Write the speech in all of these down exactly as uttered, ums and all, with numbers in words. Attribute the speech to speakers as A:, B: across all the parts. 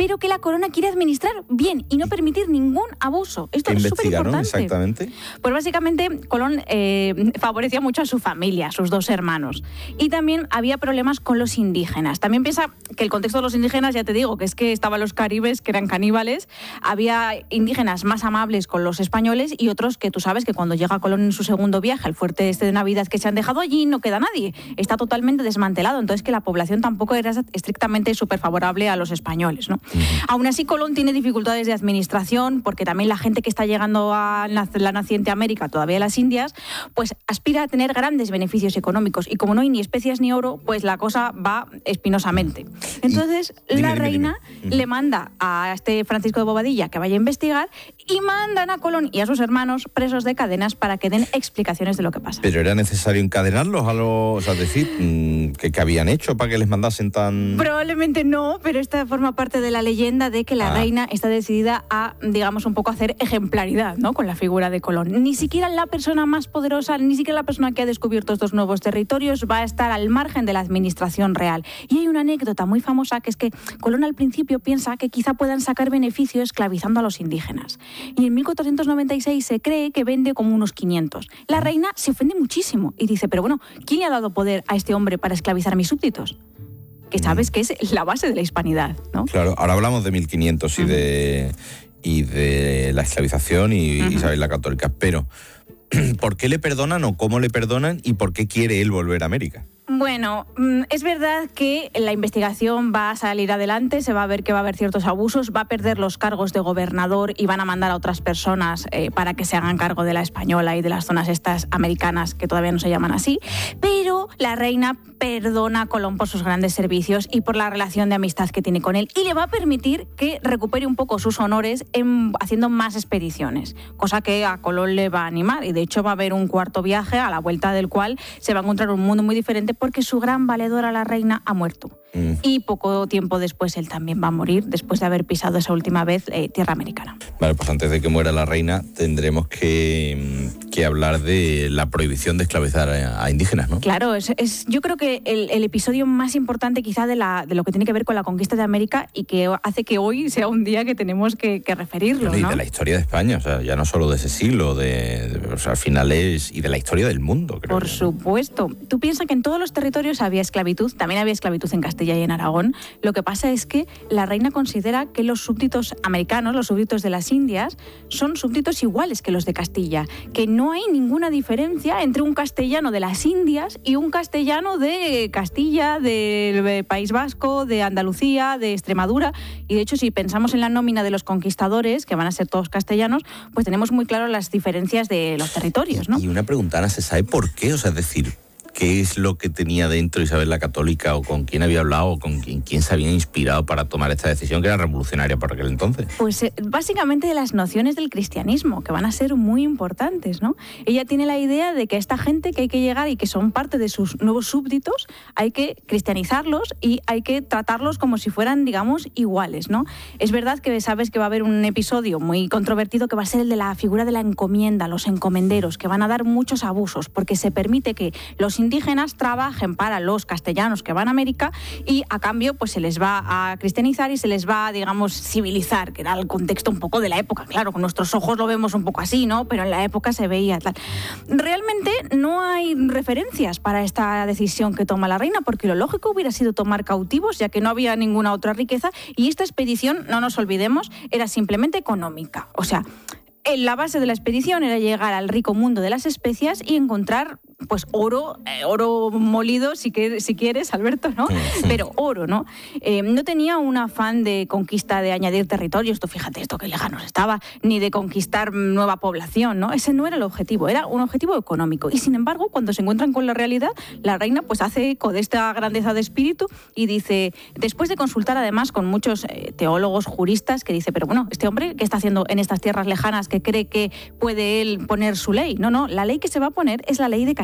A: pero que la corona quiere administrar bien y no permitir ningún abuso. Esto es súper importante.
B: Exactamente.
A: Pues básicamente Colón eh, favorecía mucho a su familia, a sus dos hermanos. Y también había problemas con los indígenas. También piensa que el contexto de los indígenas, ya te digo, que es que estaban los caribes, que eran caníbales, había indígenas más amables con los españoles y otros que tú sabes que cuando llega Colón en su segundo viaje, al fuerte este de Navidad que se han dejado allí, no queda nadie. Está totalmente desmantelado. Entonces que la población tampoco era estrictamente súper favorable a los españoles, ¿no? Uh-huh. Aún así, Colón tiene dificultades de administración porque también la gente que está llegando a la naciente América, todavía a las Indias, pues aspira a tener grandes beneficios económicos. Y como no hay ni especias ni oro, pues la cosa va espinosamente. Entonces, y, dime, la dime, reina dime. le manda a este Francisco de Bobadilla que vaya a investigar y mandan a Colón y a sus hermanos presos de cadenas para que den explicaciones de lo que pasa.
B: ¿Pero era necesario encadenarlos a los, o sea, decir, ¿qué, qué habían hecho para que les mandasen tan...?
A: Probablemente no, pero esta forma parte de la leyenda de que la ah. reina está decidida a, digamos, un poco hacer ejemplaridad, ¿no?, con la figura de Colón. Ni siquiera la persona más poderosa, ni siquiera la persona que ha descubierto estos nuevos territorios va a estar al margen de la administración real. Y hay una anécdota muy famosa que es que Colón al principio piensa que quizá puedan sacar beneficio esclavizando a los indígenas. Y en mil cuatrocientos noventa y seis se cree que vende como unos quinientos. La reina se ofende muchísimo y dice, pero bueno, ¿quién le ha dado poder a este hombre para esclavizar a mis súbditos? Que sabes que es la base de la hispanidad, ¿no?
B: Claro, ahora hablamos de mil quinientos y, uh-huh. de, y de la esclavización y uh-huh. Isabel la Católica, pero ¿por qué le perdonan o cómo le perdonan y por qué quiere él volver a América?
A: Bueno, es verdad que la investigación va a salir adelante, se va a ver que va a haber ciertos abusos, va a perder los cargos de gobernador y van a mandar a otras personas eh, para que se hagan cargo de la española y de las zonas estas americanas que todavía no se llaman así, pero la reina perdona a Colón por sus grandes servicios y por la relación de amistad que tiene con él y le va a permitir que recupere un poco sus honores en, haciendo más expediciones, cosa que a Colón le va a animar y de hecho va a haber un cuarto viaje a la vuelta del cual se va a encontrar un mundo muy diferente porque su gran valedora, la reina, ha muerto. Mm. Y poco tiempo después él también va a morir, después de haber pisado esa última vez eh, tierra americana.
B: Vale, pues antes de que muera la reina tendremos que, que hablar de la prohibición de esclavizar a, a indígenas, ¿no?
A: Claro, es, es, yo creo que el, el episodio más importante quizá de, la, de lo que tiene que ver con la conquista de América y que hace que hoy sea un día que tenemos que, que referirlo,
B: ¿no? Y
A: ¿no?
B: de la historia de España, o sea, ya no solo de ese siglo, de, de, o sea, al final es... y de la historia del mundo, creo.
A: Por supuesto. Tú piensas que en todos los territorios había esclavitud, también había esclavitud en Castilla y en Aragón. Lo que pasa es que la reina considera que los súbditos americanos, los súbditos de las Indias, son súbditos iguales que los de Castilla, que no hay ninguna diferencia entre un castellano de las Indias y un castellano de Castilla, del País Vasco, de Andalucía, de Extremadura. Y de hecho, si pensamos en la nómina de los conquistadores, que van a ser todos castellanos, pues tenemos muy claro las diferencias de los territorios, ¿no?
B: Y una pregunta, Ana, ¿se sabe por qué? O sea, es decir, ¿qué es lo que tenía dentro Isabel la Católica o con quién había hablado o con quién, quién se había inspirado para tomar esta decisión que era revolucionaria por aquel entonces?
A: Pues eh, básicamente de las nociones del cristianismo, que van a ser muy importantes, ¿no? Ella tiene la idea de que esta gente que hay que llegar y que son parte de sus nuevos súbditos, hay que cristianizarlos y hay que tratarlos como si fueran, digamos, iguales, ¿no? Es verdad que sabes que va a haber un episodio muy controvertido que va a ser el de la figura de la encomienda, los encomenderos, que van a dar muchos abusos porque se permite que los indígenas trabajen para los castellanos que van a América y a cambio pues se les va a cristianizar y se les va a, digamos, civilizar, que era el contexto un poco de la época. Claro, con nuestros ojos lo vemos un poco así, ¿no? Pero en la época se veía tal. Realmente no hay referencias para esta decisión que toma la reina, porque lo lógico hubiera sido tomar cautivos, ya que no había ninguna otra riqueza, y esta expedición, no nos olvidemos, era simplemente económica. O sea, en la base de la expedición era llegar al rico mundo de las especias y encontrar pues oro, eh, oro molido, si, que, si quieres, Alberto, ¿no? Pero oro, ¿no? Eh, no tenía un afán de conquista, de añadir territorios, tú fíjate esto que lejanos estaba, ni de conquistar nueva población, ¿no? Ese no era el objetivo, era un objetivo económico. Y sin embargo, cuando se encuentran con la realidad, la reina pues hace eco de esta grandeza de espíritu y dice, después de consultar además con muchos eh, teólogos, juristas, que dice, pero bueno, este hombre, ¿qué está haciendo en estas tierras lejanas que cree que puede él poner su ley? No, no, la ley que se va a poner es la ley de Castilla.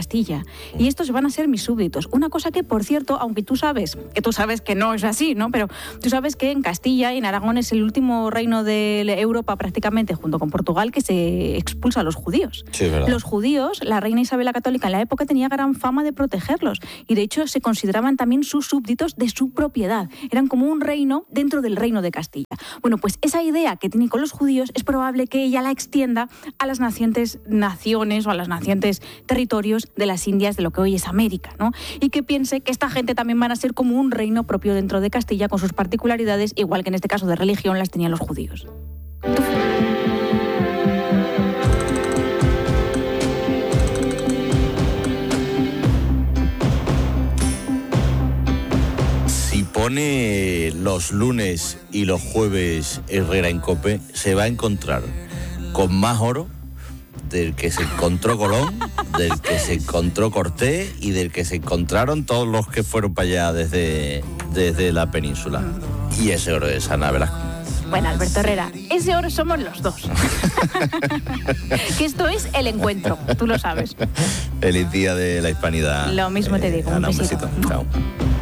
A: Castilla. Y estos van a ser mis súbditos. Una cosa que, por cierto, aunque tú sabes, que tú sabes que no es así, ¿no? Pero tú sabes que en Castilla y en Aragón es el último reino de Europa prácticamente, junto con Portugal, que se expulsa a los judíos.
B: Sí, es verdad.
A: Los judíos, la reina Isabel la Católica en la época tenía gran fama de protegerlos. Y de hecho se consideraban también sus súbditos de su propiedad. Eran como un reino dentro del reino de Castilla. Bueno, pues esa idea que tiene con los judíos es probable que ella la extienda a las nacientes naciones o a las nacientes territorios de las Indias, de lo que hoy es América, ¿no? Y que piense que esta gente también van a ser como un reino propio dentro de Castilla con sus particularidades, igual que en este caso de religión las tenían los judíos.
B: Si pone los lunes y los jueves Herrera en COPE, se va a encontrar con más oro del que se encontró Colón, del que se encontró Cortés y del que se encontraron todos los que fueron para allá desde, desde la península. Y ese oro es Ana Velasco.
A: Bueno, Alberto Herrera, ese oro somos los dos. Que esto es el encuentro, tú lo sabes.
B: Feliz día de la Hispanidad.
A: Lo mismo te digo,
B: eh,
A: un
B: Ana, un
A: besito.
B: besito. Chao.